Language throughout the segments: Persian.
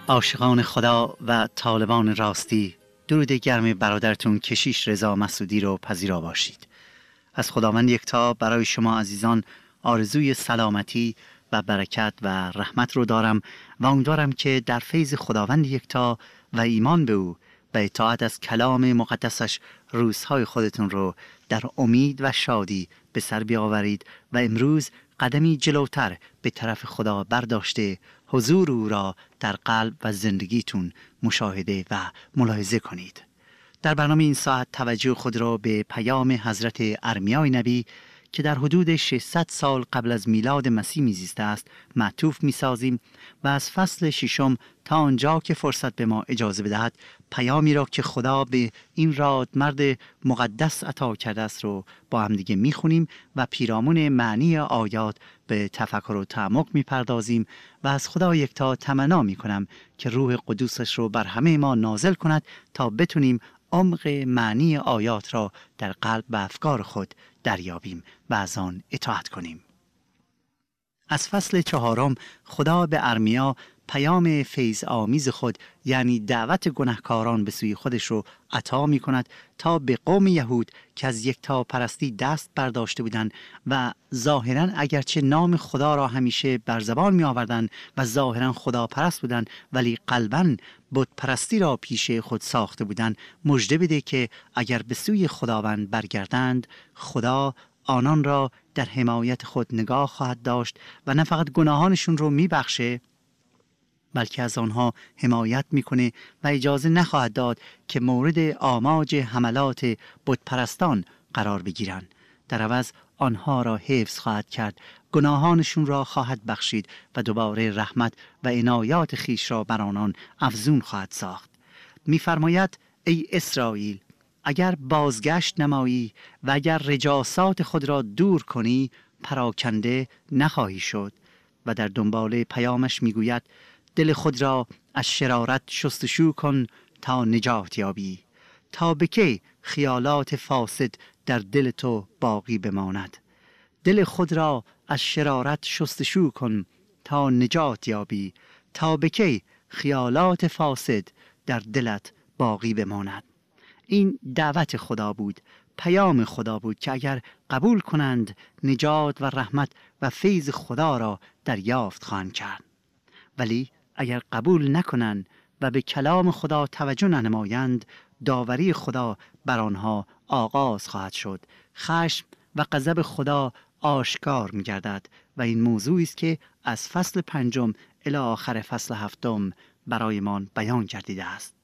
عاشقان خدا و طالبان راستی، درود گرم برادرتون کشیش رضا مسعودی رو پذیرا باشید. از خداوند یکتا برای شما عزیزان آرزوی سلامتی و برکت و رحمت رو دارم و امیدوارم که در فیض خداوند یکتا و ایمان به او و اطاعت از کلام مقدسش روزهای خودتون رو در امید و شادی به سر بیاورید و امروز قدمی جلوتر به طرف خدا برداشته حضور او را در قلب و زندگیتون مشاهده و ملاحظه کنید. در برنامه این ساعت توجه خود را به پیام حضرت ارمیای نبی که در حدود 600 سال قبل از میلاد مسیح میزیسته است معطوف میسازیم و از فصل 6 تا آنجا که فرصت به ما اجازه بدهد پیامی را که خدا به این رادمرد مقدس عطا کرده است رو با هم دیگه میخونیم و پیرامون معنی آیات به تفکر و تعمق میپردازیم و از خدا یکتا تمنا میکنم که روح قدوسش رو بر همه ما نازل کند تا بتونیم عمق معنی آیات را در قلب و افکار خود دریابیم و از آن اطاعت کنیم. از فصل 4 خدا به ارمیا پیام فیض آمیز خود یعنی دعوت گناهکاران به سوی خودش رو عطا می کند تا به قوم یهود که از یکتاپرستی دست برداشته بودند و ظاهراً اگرچه نام خدا را همیشه بر زبان می آوردند و ظاهراً خدا پرست بودند ولی قلباً بت پرستی را پیش خود ساخته بودند، مژده بده که اگر به سوی خداوند برگردند خدا آنان را در حمایت خود نگاه خواهد داشت و نه فقط گناهانشون رو میبخشه بلکه از آنها حمایت میکنه و اجازه نخواهد داد که مورد آماج حملات بتپرستان قرار بگیرند. در عوض آنها را حفظ خواهد کرد، گناهانشون را خواهد بخشید و دوباره رحمت و عنایات خیش را بر آنان افزون خواهد ساخت. میفرماید ای اسرائیل، اگر بازگشت نمایی و اگر رجاسات خود را دور کنی پراکنده نخواهی شد. و در دنبال پیامش میگوید دل خود را از شرارت شستشو کن تا نجات یابی. تا به کی خیالات فاسد در دل تو باقی بماند؟ دل خود را از شرارت شستشو کن تا نجات یابی. تا به کی خیالات فاسد در دلت باقی بماند؟ این دعوت خدا بود، پیام خدا بود که اگر قبول کنند نجات و رحمت و فیض خدا را دریافت خواهند کرد، ولی اگر قبول نکنند و به کلام خدا توجه ننمایند داوری خدا بر آنها آغاز خواهد شد. خشم و غضب خدا آشکار می‌گردد و این موضوعی است که از فصل 5 الی آخر فصل 7 برایمان بیان گردیده است.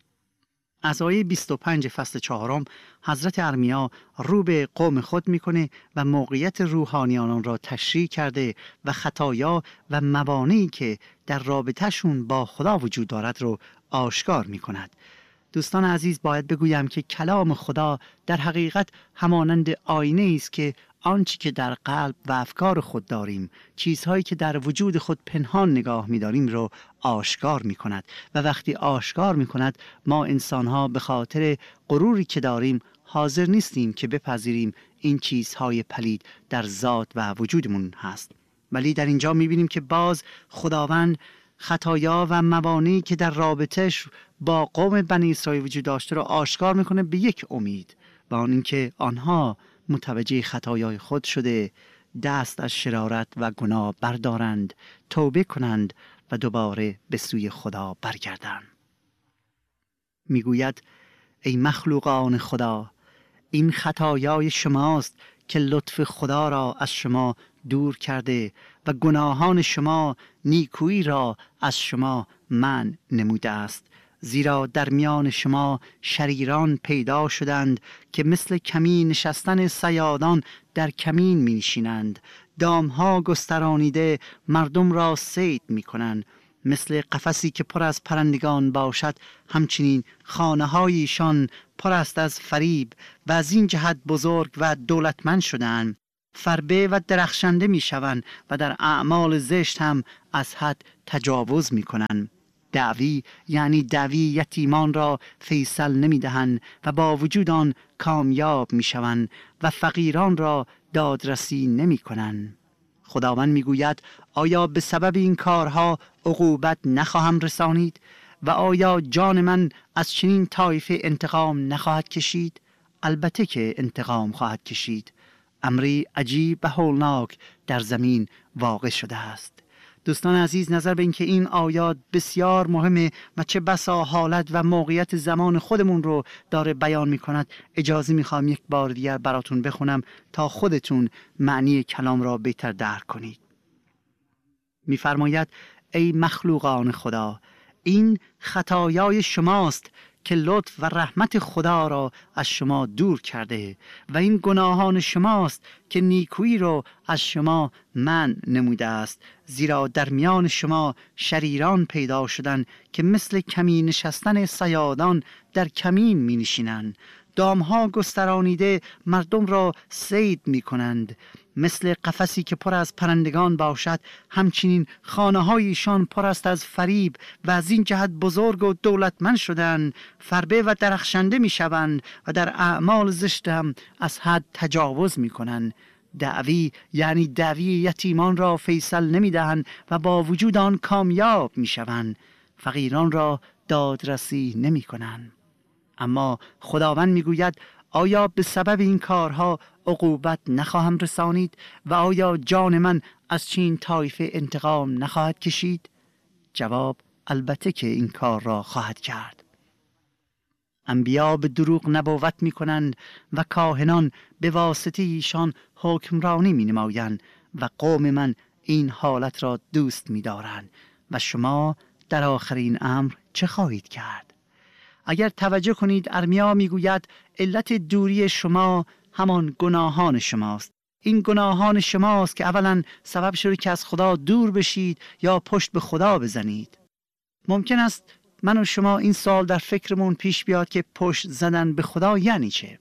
از آیه 25 فصل 4 حضرت ارمیا رو به قوم خود میکنه و موقعیت روحانیان را تشریح کرده و خطایا و موانعی که در رابطهشون با خدا وجود دارد رو آشکار میکند. دوستان عزیز، باید بگویم که کلام خدا در حقیقت همانند آینه است که آنچه که در قلب و افکار خود داریم، چیزهایی که در وجود خود پنهان نگاه می‌داریم رو آشکار می‌کند و وقتی آشکار می‌کند ما انسان‌ها به خاطر غروری که داریم حاضر نیستیم که بپذیریم این چیزهای پلید در ذات و وجودمون هست. ولی در اینجا می‌بینیم که باز خداوند خطایا و موانعی که در رابطهش با قوم بنی اسرائیل وجود داشته را آشکار میکنه به یک امید و آن اینکه آنها متوجه خطایای خود شده دست از شرارت و گناه بردارند، توبه کنند و دوباره به سوی خدا برگردند. میگوید ای مخلوقان خدا، این خطایای شماست که لطف خدا را از شما دور کرده و گناهان شما نیکویی را از شما منع نموده است. زیرا در میان شما شریران پیدا شدند که مثل کمین نشستن صیادان در کمین می نشینند. دامها گسترانیده مردم را صید می کنند. مثل قفسی که پر از پرندگان باشد همچنین خانه هایشان پر است از فریب و از این جهت بزرگ و دولتمند شدند. فربه و درخشنده می شوند و در اعمال زشت هم از حد تجاوز می کنند. دعوی یعنی دعوی یتیمان را فیصل نمی دهند و با وجود آن کامیاب می شوند و فقیران را دادرسی نمی کنند. خداوند میگوید آیا به سبب این کارها عقوبت نخواهم رسانید و آیا جان من از چنین طایفه انتقام نخواهد کشید؟ البته که انتقام خواهد کشید. امری عجیب و هولناک در زمین واقع شده است. دوستان عزیز، نظر به اینکه این آیات بسیار مهمه و چه بسا حالت و موقعیت زمان خودمون رو داره بیان می کند، اجازه می خواهم یک بار دیگر براتون بخونم تا خودتون معنی کلام را بهتر درک کنید. می فرماید ای مخلوقان خدا، این خطایای شماست که لطف و رحمت خدا را از شما دور کرده و این گناهان شماست که نیکویی را از شما منع نموده است، زیرا در میان شما شریران پیدا شدند که مثل کمین نشستن صیادان در کمین می نشینند. دامها گسترانیده مردم را صید می کنند. مثل قفسی که پر از پرندگان باشد، همچنین خانه‌هایشان پر است از فریب و از این جهت بزرگ و دولتمند شدند. فربه و درخشنده می شوند و در اعمال زشت هم از حد تجاوز می کنند. دعوی یعنی دعوی یتیمان را فیصل نمی دهند و با وجود آن کامیاب می شوند. فقیران را دادرسی نمی کنند. اما خداوند میگوید آیا به سبب این کارها عقوبت نخواهم رسانید و آیا جان من از چین طایفه انتقام نخواهد کشید؟ جواب البته که این کار را خواهد کرد. انبیا به دروغ نبوت می کنند و کاهنان به واسطه ایشان حکمرانی می نمایند و قوم من این حالت را دوست می دارند. و شما در آخرین امر چه خواهید کرد؟ اگر توجه کنید، ارمیا میگوید علت دوری شما همان گناهان شماست. این گناهان شماست که اولا سبب شده که از خدا دور بشید یا پشت به خدا بزنید. ممکن است من و شما این سال در فکرمون پیش بیاد که پشت زدن به خدا یعنی چه؟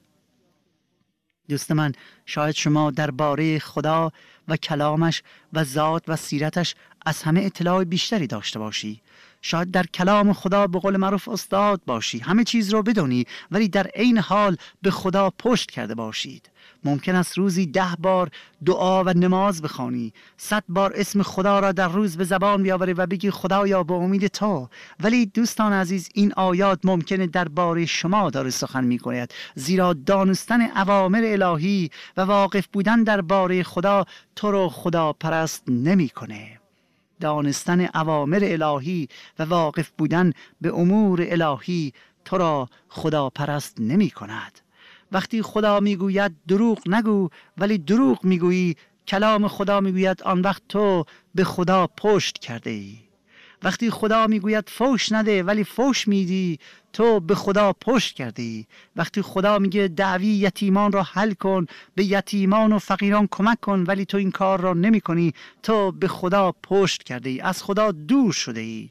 دوست من، شاید شما درباره خدا و کلامش و ذات و سیرتش از همه اطلاع بیشتری داشته باشی. شاید در کلام خدا به قول معروف استاد باشی، همه چیز رو بدونی، ولی در عین حال به خدا پشت کرده باشید. ممکن است روزی 10 بار دعا و نماز بخوانی، 100 بار اسم خدا را در روز به زبان بیاوری و بگی خدایا به امید تو. ولی دوستان عزیز، این آیات ممکنه درباره شما داره سخن می‌گوید، زیرا دانستن اوامر الهی و واقف بودن درباره خدا تو رو خدا پرست نمی‌کنه. دانستن اوامر الهی و واقف بودن به امور الهی تو را خدا پرست نمی کند. وقتی خدا میگوید دروغ نگو ولی دروغ میگویی، کلام خدا میگوید آن وقت تو به خدا پشت کرده ای. وقتی خدا میگوید فوش نده ولی فوش میدی، تو به خدا پشت کردی. وقتی خدا میگه دعوی یتیمان را حل کن، به یتیمان و فقیران کمک کن، ولی تو این کار را نمی کنی، تو به خدا پشت کرده ای، از خدا دور شده ای.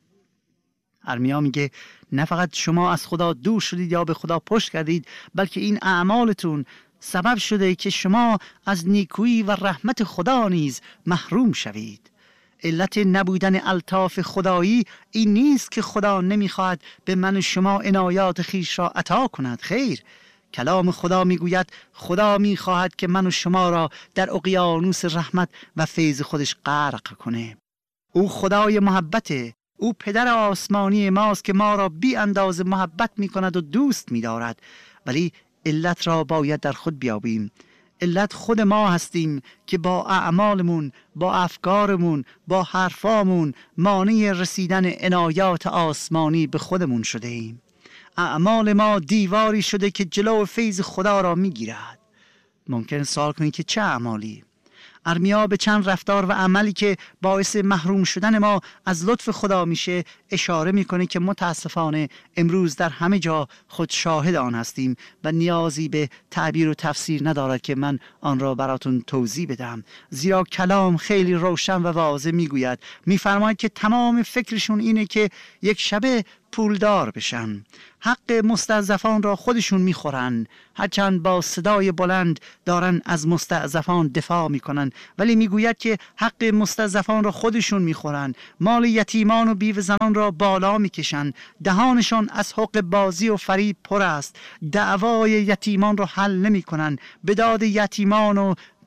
ارمیا میگه نه فقط شما از خدا دور شدید یا به خدا پشت کردید، بلکه این اعمالتون سبب شده که شما از نیکویی و رحمت خدا نیز محروم شوید. علت نبودن الطاف خدایی این نیست که خدا نمیخواهد به من و شما عنایات خیش را عطا کند. خیر، کلام خدا میگوید خدا میخواهد که من و شما را در اقیانوس رحمت و فیض خودش غرق کنه. او خدای محبته، او پدر آسمانی ماست که ما را بی اندازه محبت میکند و دوست میدارد. ولی علت را باید در خود بیابیم. علت خود ما هستیم که با اعمالمون، با افکارمون، با حرفامون مانع رسیدن عنایات آسمانی به خودمون شده ایم. اعمال ما دیواری شده که جلو فیض خدا را میگیرد. ممکن سوال کنید که چه اعمالی؟ ارمیا به چند رفتار و عملی که باعث محروم شدن ما از لطف خدا میشه اشاره میکنه که متاسفانه امروز در همه جا خود شاهد آن هستیم و نیازی به تعبیر و تفسیر ندارد که من آن را براتون توضیح بدم، زیرا کلام خیلی روشن و واضح میگوید، میفرماید که تمام فکرشون اینه که یک شبه پولدار بشن. حق مستضعفان را خودشون میخورن، هرچند با صدای بلند دارن از مستضعفان دفاع میکنن، ولی میگوید که حق مستضعفان را خودشون میخورن، مال یتیمان و بیوه زنان را بالا میکشن، دهانشان از حق بازی و فریب پر است، دعوای یتیمان را حل نمیکنن، به داد یتیمان و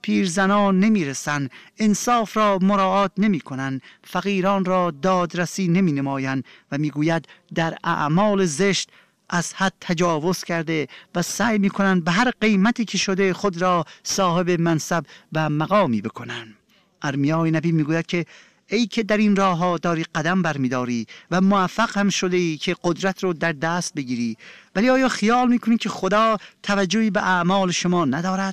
پیرزنان نمیرسن، انصاف را مراعات نمی کنن، فقیران را دادرسی نمی نماین و میگوید در اعمال زشت از حد تجاوز کرده و سعی می کنن به هر قیمتی که شده خود را صاحب منصب و مقامی بکنن. ارمیای نبی میگوید که ای که در این راه ها داری قدم برمیداری و موفق هم شده ای که قدرت رو در دست بگیری، ولی آیا خیال میکنی که خدا توجهی به اعمال شما ندارد؟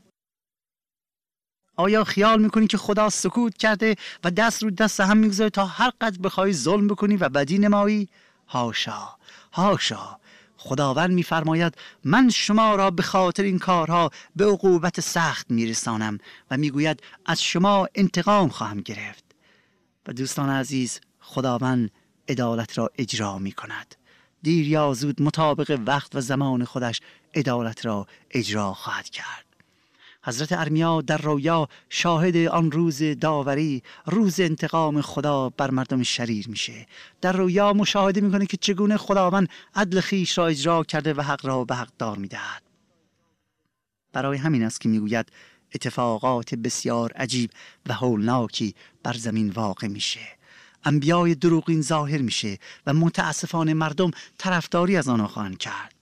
آیا خیال میکنی که خدا سکوت کرده و دست رو دست هم میگذاره تا هر قدر بخوای ظلم بکنی و بدی نمایی؟ حاشا، حاشا. خداوند میفرماید من شما را به خاطر این کارها به عقوبت سخت میرسانم و میگوید از شما انتقام خواهم گرفت. و دوستان عزیز، خداوند عدالت را اجرا می کند. دیر یا زود مطابق وقت و زمان خودش عدالت را اجرا خواهد کرد. حضرت ارمیا در رویا شاهد آن روز داوری، روز انتقام خدا بر مردم شریر میشه. در رویا مشاهده میکنه که چگونه خداوند عدل خیش را اجرا کرده و حق را به حق دار میدهد. برای همین است که میگوید اتفاقات بسیار عجیب و هولناکی بر زمین واقع میشه. انبیای دروغین ظاهر میشه و متاسفانه مردم طرفداری از آنها خواهند کرد.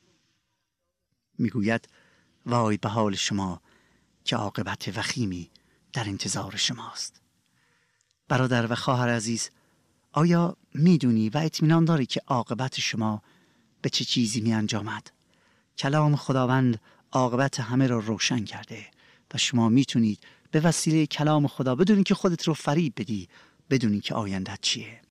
میگوید وای به حال شما که عاقبت وخیمی در انتظار شماست. برادر و خواهر عزیز، آیا میدونی و اطمینان داری که عاقبت شما به چه چیزی می انجامد؟ کلام خداوند عاقبت همه را روشن کرده و شما میتونید به وسیله کلام خدا بدونید که خودت رو فریب بدی، بدونید که آیندت چیه.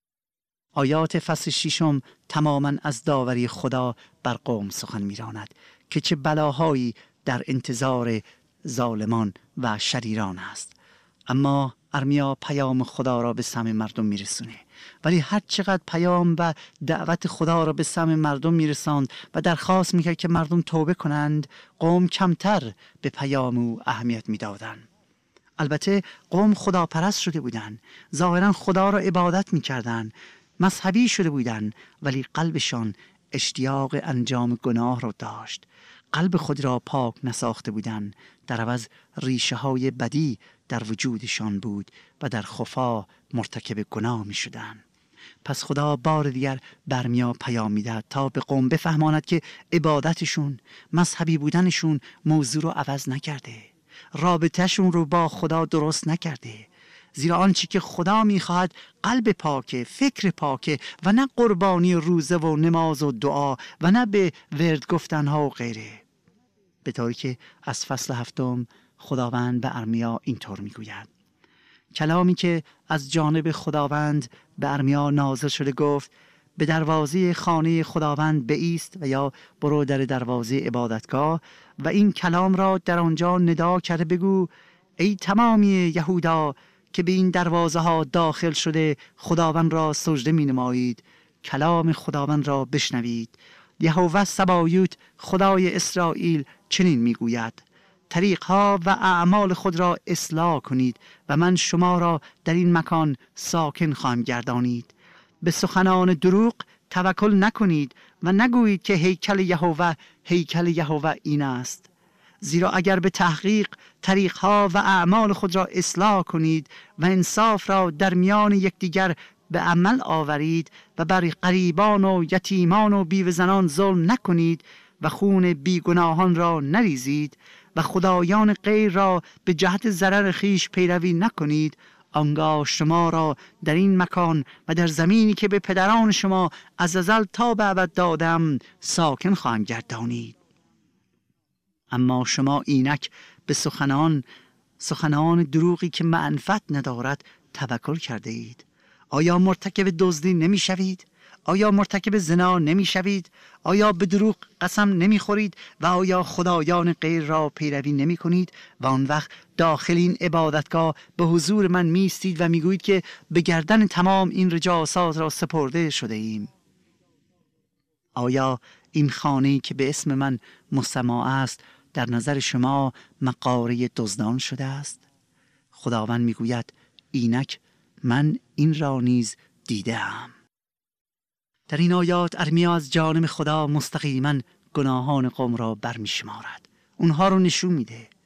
آیات فصل 6 تماما از داوری خدا بر قوم سخن میراند که چه بلاهایی در انتظار ظالمان و شریران است. اما ارمیا پیام خدا را به سمع مردم میرسونه، ولی هر چقدر پیام و دعوت خدا را به سمع مردم میرساند و درخواست میکرد که مردم توبه کنند، قوم کمتر به پیام او اهمیت میدادند. البته قوم خداپرست شده بودند، ظاهرا خدا را عبادت میکردند، مذهبی شده بودند، ولی قلبشان اشتیاق انجام گناه را داشت. قلب خود را پاک نساخته بودند، در عوض ریشه های بدی در وجودشان بود و در خفا مرتکب گناه می شدند. پس خدا بار دیگر برمیا پیام میدهد تا به قوم بفهماند که عبادتشون، مذهبی بودنشون موضوع رو عوض نکرده، رابطهشون رو با خدا درست نکرده. زیرا آنچه که خدا میخواهد قلب پاکه، فکر پاکه و نه قربانی روزه و نماز و دعا و نه به ورد گفتنها و غیره. به طوری که از فصل 7 خداوند به ارمیا اینطور میگوید. کلامی که از جانب خداوند به ارمیا نازل شده گفت: به دروازه خانه خداوند بایست و یا برو در دروازه عبادتگاه و این کلام را در آنجا ندا کرده بگو: ای تمامی یهودا که به این دروازه ها داخل شده خداوند را سجده می نمایید، کلام خداوند را بشنوید. یهوه سبایوت خدای اسرائیل چنین می گوید: طریقها و اعمال خود را اصلاح کنید و من شما را در این مکان ساکن خواهم گردانید. به سخنان دروغ توکل نکنید و نگویید که هیکل یهوه این است. زیرا اگر به تحقیق طریقها و اعمال خود را اصلاح کنید و انصاف را در میان یکدیگر به عمل آورید و بر غریبان و یتیمان و بیوه‌زنان ظلم نکنید و خون بیگناهان را نریزید و خدایان غیر را به جهت ضرر خیش پیروی نکنید، آنگاه شما را در این مکان و در زمینی که به پدران شما از ازل تا به ابد دادم ساکن خواهم گردانید. اما شما اینک به سخنان دروغی که منفعت ندارد توکل کرده اید. آیا مرتکب دزدی نمی شوید؟ آیا مرتکب زنا نمی شوید؟ آیا به دروغ قسم نمی خورید؟ و آیا خدایان غیر را پیروی نمی کنید؟ و آن وقت داخل این عبادتگاه به حضور من می ایستید و می گویید که به گردن تمام این رجاسات را سپرده شده ایم. آیا این خانه‌ای که به اسم من مسمع است در نظر شما مقاره دزدان شده است؟ خداوند می گوید: اینک من این را نیز دیدم. در این آیات ارمیا از جانب خدا مستقیما گناهان قوم را برمی شمارد، اونها رو نشون میده.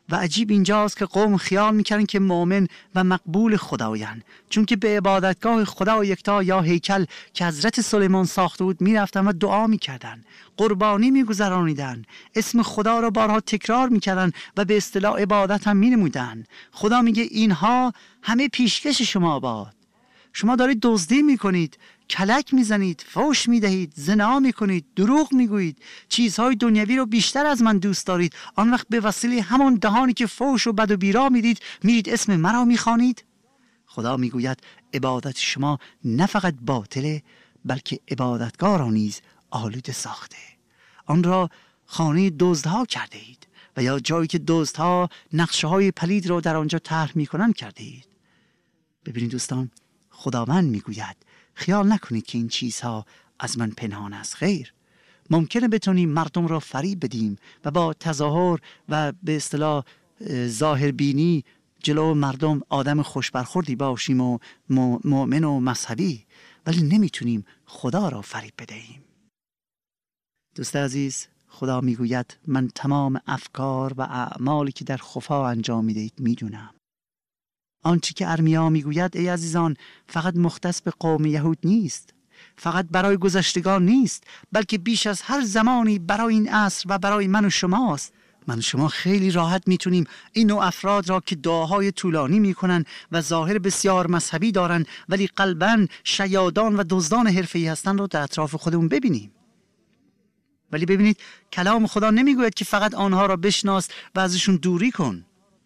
و عجیب اینجاست که قوم خیال میکردن که مؤمن و مقبول خدایند، چون که به عبادتگاه خدا یکتا یا هیکل که حضرت سلیمان ساخته بود میرفتن و دعا میکردن، قربانی میگذرانیدن، اسم خدا را بارها تکرار میکردن و به اصطلاح عبادت هم مینمودن. خدا میگه اینها همه پیشکش شما باد. شما دارید دزدی میکنید، کلک میزنید، فحش میدهید، زنا میکنید، دروغ میگویید، چیزهای دنیوی رو بیشتر از من دوست دارید. آن وقت به وسیله همان دهانی که فحش و بد و بیرا میدید میرید اسم مرا میخوانید. خدا میگوید عبادت شما نه فقط باطله، بلکه عبادتگاه را نیز آلوده ساخته. آن را خانه دزدها کرده اید و یا جایی که دزدها نقشه های پلید را در آنجا طرح میکنن کرده اید. ببینید دوستان، خداوند میگوید خیال نکنید که این چیزها از من پنهان است. خیر، ممکنه بتونیم مردم را فریب بدیم و با تظاهر و به اصطلاح ظاهر بینی جلو مردم آدم خوشبرخوردی باشیم و مؤمن و مذهبی، ولی نمیتونیم خدا را فریب بدهیم. دوست عزیز، خدا میگوید من تمام افکار و اعمالی که در خفا انجام میدهید میدونم. آنچه که ارمیا میگوید ای عزیزان فقط مختص به قوم یهود نیست، فقط برای گذشتگان نیست، بلکه بیش از هر زمانی برای این عصر و برای من و شماست. من و شما خیلی راحت میتونیم این نوع افراد را که دعاهای طولانی میکنن و ظاهر بسیار مذهبی دارن ولی قلباً شیادان و دزدان حرفه‌ای هستن رو در اطراف خودمون ببینیم. ولی ببینید کلام خدا نمیگوید که فقط آنها را بشناس و ازشون دوری کن،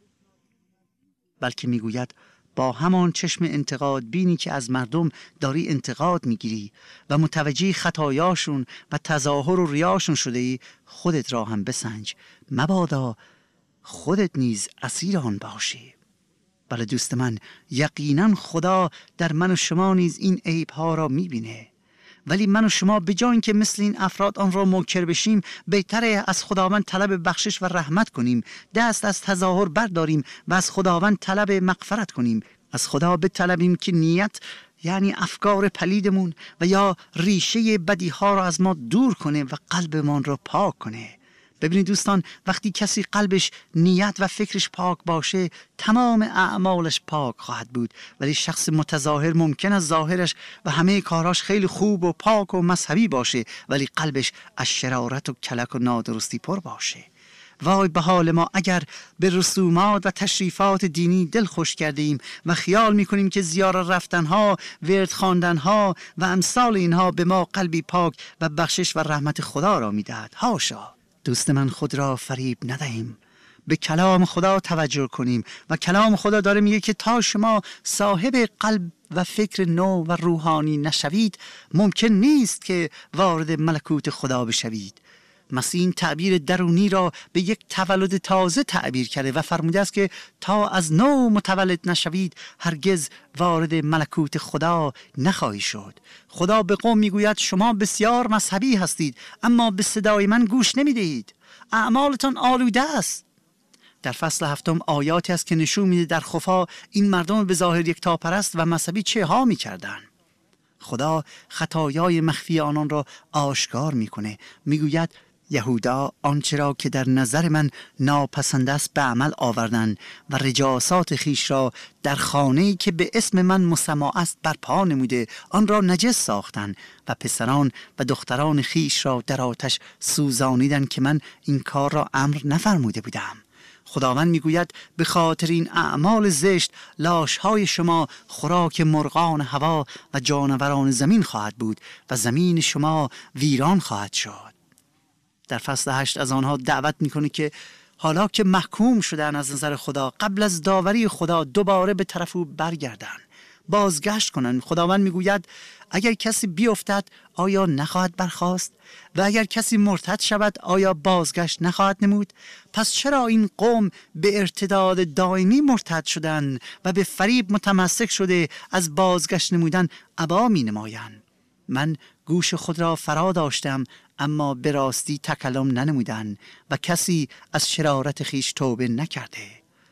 بلکه میگوید با همان چشم انتقاد بینی که از مردم داری انتقاد میگیری و متوجه خطایاشون و تظاهر و ریاشون شده ای، خودت را هم بسنج، مبادا خودت نیز اسیر آن باشی. بله دوست من، یقینا خدا در من و شما نیز این عیب‌ها را میبینه، ولی من و شما به جای اینکه مثل این افراد آن را منکر بشیم، بهتره از خداوند طلب بخشش و رحمت کنیم، دست از تظاهر برداریم و از خداوند طلب مغفرت کنیم. از خدا بطلبیم که نیت، یعنی افکار پلیدمون و یا ریشه بدیها را از ما دور کنه و قلبمان را پاک کنه. ببینید دوستان، وقتی کسی قلبش، نیت و فکرش پاک باشه، تمام اعمالش پاک خواهد بود. ولی شخص متظاهر ممکن است ظاهرش و همه کاراش خیلی خوب و پاک و مذهبی باشه ولی قلبش از شرارت و کلک و نادرستی پر باشه. وای به حال ما اگر به رسومات و تشریفات دینی دل خوش کرده ایم و خیال میکنیم که زیارت رفتنها، ورد خواندنها و امثال اینها به ما قلبی پاک و بخشش و رحمت خدا را میدهد. هاشا دوست من، خود را فریب ندهیم، به کلام خدا توجه کنیم و کلام خدا داره میگه که تا شما صاحب قلب و فکر نو و روحانی نشوید ممکن نیست که وارد ملکوت خدا بشوید. مسیح این تعبیر درونی را به یک تولد تازه تعبیر کرده و فرموده است که تا از نو متولد نشوید هرگز وارد ملکوت خدا نخواهی شد. خدا به قوم میگوید شما بسیار مذهبی هستید اما به صدای من گوش نمیدهید، اعمالتان آلوده است. در فصل 7 آیاتی است که نشون میده در خفا این مردم به ظاهر یکتاپرست و مذهبی چه ها میکردن. خدا خطایای مخفی آنان را آشکار میکنه. میگوید یهودا آنچه را که در نظر من ناپسند است به عمل آوردند و رجاسات خیش را در خانه‌ای که به اسم من مسمع است برپا نموده آن را نجس ساختند و پسران و دختران خیش را در آتش سوزانیدند که من این کار را امر نفرموده بودم. خداوند میگوید به خاطر این اعمال زشت لاشهای شما خوراک مرغان هوا و جانوران زمین خواهد بود و زمین شما ویران خواهد شد. در فصل 8 از آنها دعوت میکنه که حالا که محکوم شدن از نظر خدا قبل از داوری خدا دوباره به طرف او برگردن، بازگشت کنن. خداوند میگوید اگر کسی بیفتد آیا نخواهد برخاست و اگر کسی مرتد شود آیا بازگشت نخواهد نمود؟ پس چرا این قوم به ارتداد دائمی مرتد شدن و به فریب متمسک شده از بازگشت نمودن ابا می نمایند؟ من گوش خود را فرا داشتم اما به راستی تکلم ننمودن و کسی از شرارت خیش توبه نکرده.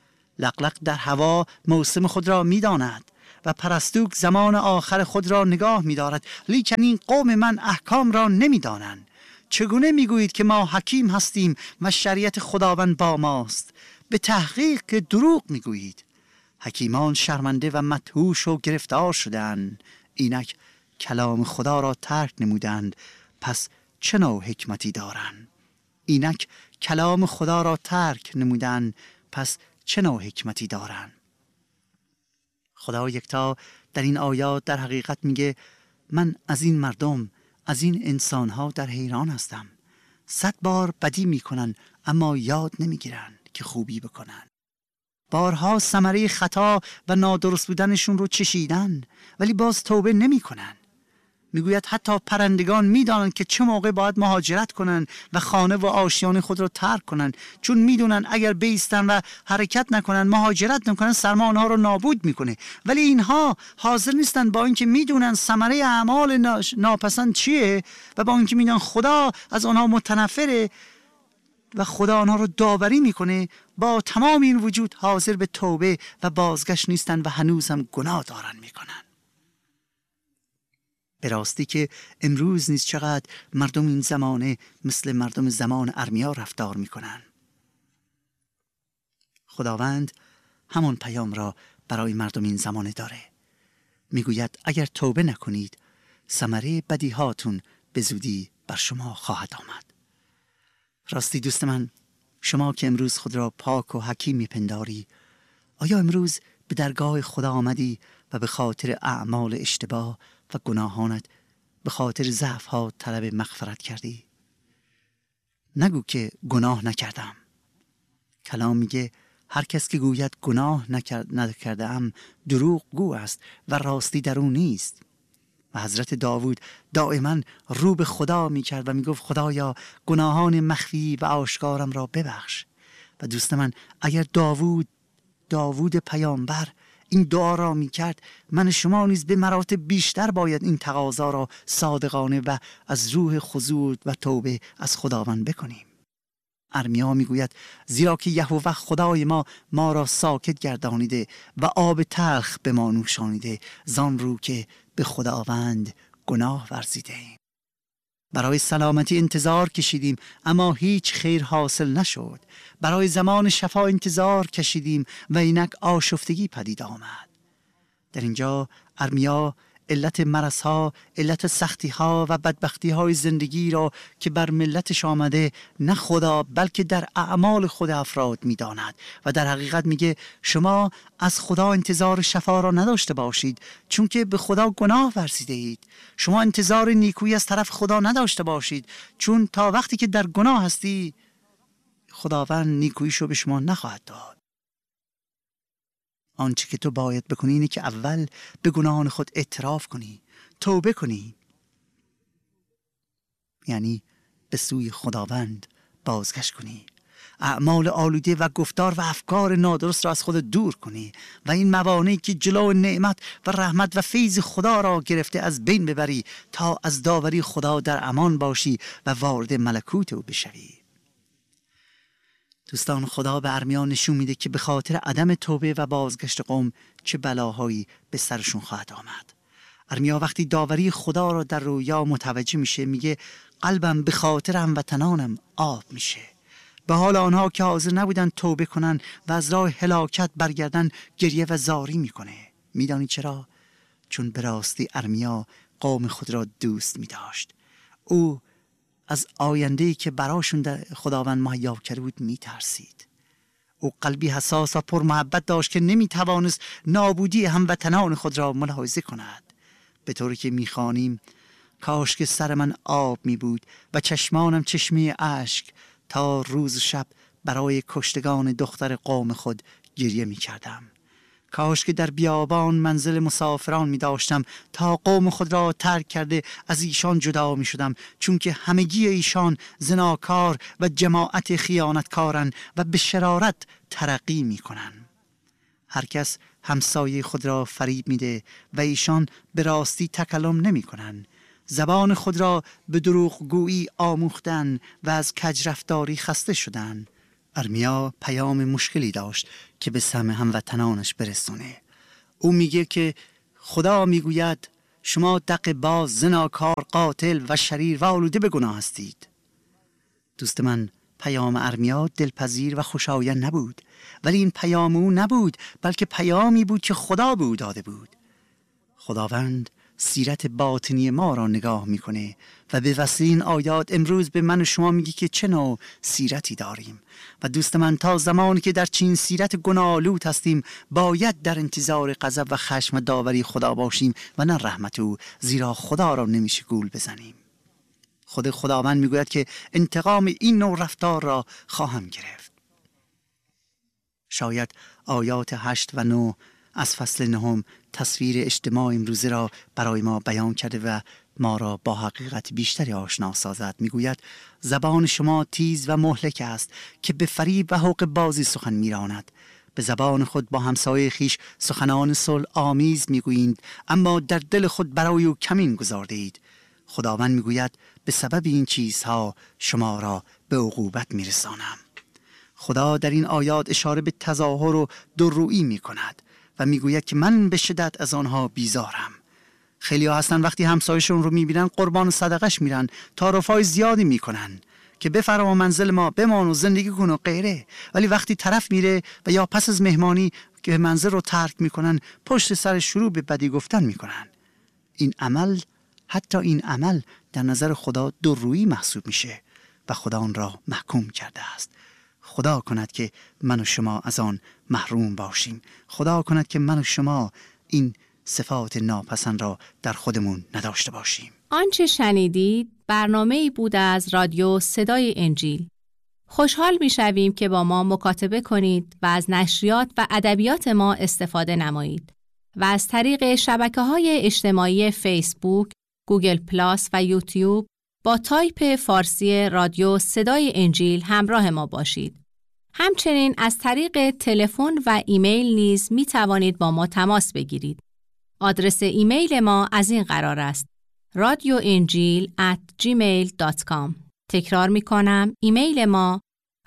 لقلق در هوا موسم خود را می داند و پرستوک زمان آخر خود را نگاه می دارد، لیکن این قوم من احکام را نمی دانند. چگونه می گویید که ما حکیم هستیم و شریعت خداوند با ماست؟ به تحقیق که دروغ میگویید. حکیمان شرمنده و مدهوش و گرفتار شدند. اینک کلام خدا را ترک نمودند، پس چه نوع حکمتی دارند؟ اینک کلام خدا را ترک نمودند، پس چه نوع حکمتی دارند؟ خدا یکتا در این آیات در حقیقت میگه من از این مردم، از این انسانها در حیران هستم. 100 بار بدی میکنن اما یاد نمیگیرن که خوبی بکنن. بارها ثمره خطا و نادرست بودنشون رو چشیدن ولی باز توبه نمیکنن. میگوید حتی پرندگان میدانند که چه موقع باید مهاجرت کنن و خانه و آشیان خود رو ترک کنن، چون میدونن اگر بیستن و حرکت نکنن، مهاجرت نکنن، سرما آنها رو نابود میکنه. ولی اینها حاضر نیستن، با اینکه میدونن ثمره اعمال ناپسند چیه و با اینکه میدونن خدا از آنها متنفره و خدا آنها رو داوری میکنه، با تمام این وجود حاضر به توبه و بازگشت نیستن و هنوز هم گناه دارن میکنن. به راستی که امروز نیز چقدر مردم این زمانه مثل مردم زمان ارمیا رفتار میکنن. خداوند همون پیام را برای مردم این زمانه داره. میگوید اگر توبه نکنید ثمره بدیهاتون به زودی بر شما خواهد آمد. راستی دوست من، شما که امروز خود را پاک و حکیم میپنداری، آیا امروز به درگاه خدا آمدی و به خاطر اعمال اشتباه و گناهانت، به خاطر ضعف‌ها طلب مغفرت کردی؟ نگو که گناه نکردم. کلام میگه هر کس که گوید گناه نکردم دروغ گو است و راستی در او نیست. و حضرت داوود دائما رو به خدا میکرد و میگفت خدایا گناهان مخفی و آشکارم را ببخش. و دوست من، اگر داوود پیامبر این دعا را میکرد، من شما نیز به مراتب بیشتر باید این تقاضا را صادقانه و از روح خضوع و توبه از خداوند بکنیم. ارمیا میگوید زیرا که یهوه خدای ما را ساکت گردانیده و آب تلخ به ما نوشانیده، زان رو که به خداوند گناه ورزیده ایم. برای سلامتی انتظار کشیدیم اما هیچ خیر حاصل نشد. برای زمان شفا انتظار کشیدیم و اینک آشفتگی پدید آمد. در اینجا ارمیا علت مرضها، علت سختیها و بدبختیهای زندگی را که بر ملتش آمده نه خدا بلکه در اعمال خود افراد می‌داند و در حقیقت میگه شما از خدا انتظار شفا را نداشته باشید چون که به خدا گناه ورزیده اید. شما انتظار نیکویی از طرف خدا نداشته باشید چون تا وقتی که در گناه هستی خداوند نیکوییشو به شما نخواهد داد. آنچه که تو باید بکنی اینه که اول به گناهان خود اعتراف کنی، توبه کنی، یعنی به سوی خداوند بازگشت کنی، اعمال آلوده و گفتار و افکار نادرست را از خود دور کنی و این موانعی که جلو نعمت و رحمت و فیض خدا را گرفته از بین ببری تا از داوری خدا در امان باشی و وارد ملکوت او بشوی. دوستان، خدا به ارمیا نشون میده که به خاطر عدم توبه و بازگشت قوم چه بلاهایی به سرشون خواهد آمد. ارمیا وقتی داوری خدا را در رویا متوجه میشه میگه قلبم به خاطر هموطنانم آب میشه. به حال آنها که حاضر نبودن توبه کنن و از راه هلاکت برگردن گریه و زاری میکنه. میدانی چرا؟ چون به راستی ارمیا قوم خود را دوست میداشت. او از آینده‌ای که براشون در خداوند مهیا کرده بود میترسید. او قلبی حساس و پر محبت داشت که نمیتوانست نابودی هموطنان خود را ملاحظه کند. به طوری که میخوانیم کاش که سر من آب میبود و چشمانم چشمه اشک تا روز شب برای کشتگان دختر قوم خود گریه میکردم. کاش که در بیابان منزل مسافران می داشتم تا قوم خود را ترک کرده از ایشان جدا می شدم، چون که همگی ایشان زناکار و جماعت خیانتکارن و به شرارت ترقی می کنن. هر کس همسایه خود را فریب می ده و ایشان به راستی تکلم نمی کنن. زبان خود را به دروغگویی آموختن و از کجرفتاری خسته شدن. ارمیا پیام مشکلی داشت که به سمع هموطنانش برسونه. او میگه که خدا میگوید شما دق باز، زناکار، قاتل و شریر و آلوده به گناه هستید. دوست من، پیام ارمیا دلپذیر و خوشایند نبود، ولی این پیام او نبود، بلکه پیامی بود که خدا به او داده بود. خداوند سیرت باطنی ما را نگاه میکنه و به وسیله این آیات امروز به من و شما میگه که چه نوع سیرتی داریم. و دوست من، تا زمانی که در چین سیرت گناه‌آلود هستیم باید در انتظار غضب و خشم و داوری خدا باشیم و نه رحمت او، زیرا خدا را نمیشه گول بزنیم. خداوند میگوید که انتقام این نوع رفتار را خواهم گرفت. شاید آیات 8 و 9 از فصل 9 تصویر اجتماع امروزه را برای ما بیان کرده و ما را با حقیقت بیشتری آشنا سازد. میگوید زبان شما تیز و مهلک است که به فریب و حق بازی سخن میراند. به زبان خود با همسایه خیش سخنان صلح آمیز میگویید، اما در دل خود برای او کمین گذارده اید. خداوند میگوید به سبب این چیزها شما را به عقوبت میرسانم. خدا در این آیات اشاره به تظاهر و دورویی میکند و میگوید که من به شدت از آنها بیزارم. خیلی ها هستن وقتی همسایشون رو میبینن قربان صدقش میرن، تعارفای زیادی میکنن که بفرما منزل ما بمان و زندگی کن و غیره، ولی وقتی طرف میره و یا پس از مهمانی که منزل رو ترک میکنن پشت سر شروع به بدی گفتن میکنن. حتی این عمل در نظر خدا دورویی محسوب میشه و خدا آن را محکوم کرده است. خدا کند که من و شما از آن محروم باشیم. خدا کند که من و شما این صفات ناپسند را در خودمون نداشته باشیم. آنچه شنیدید برنامه‌ای بود از رادیو صدای انجیل. خوشحال می‌شویم که با ما مکاتبه کنید و از نشریات و ادبیات ما استفاده نمایید و از طریق شبکه‌های اجتماعی فیسبوک، گوگل پلاس و یوتیوب با تایپ فارسی رادیو صدای انجیل همراه ما باشید. همچنین از طریق تلفن و ایمیل نیز می توانید با ما تماس بگیرید. آدرس ایمیل ما از این قرار است: radioinjil@gmail.com. تکرار می کنم، ایمیل ما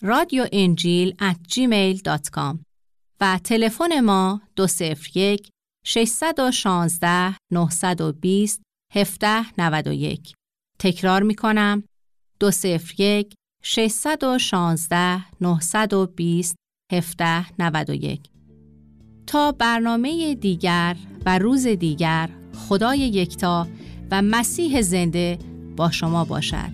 radioinjil@gmail.com و تلفن ما 201 616 920 1791. تکرار می کنم، 201 616 920 1791. تا برنامه دیگر و روز دیگر، خدای یکتا و مسیح زنده با شما باشد.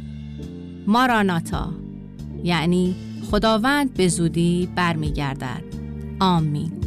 ماراناتا، یعنی خداوند به زودی برمیگردد. آمین.